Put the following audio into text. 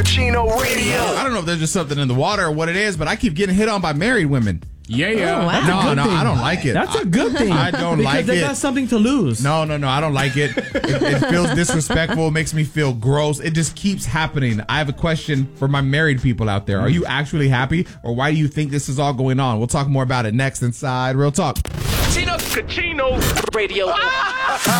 Kachino Radio. I don't know if there's just something in the water or what it is, but I keep getting hit on by married women. Yeah. Oh, wow. That's a good thing. I don't like it. That's a good thing. I don't like Because they it. got something to lose. No, I don't like it. It feels disrespectful. It makes me feel gross. It just keeps happening. I have a question for my married people out there. Are you actually happy, or why do you think this is all going on? We'll talk more about it next inside Real Talk. Kachino Radio.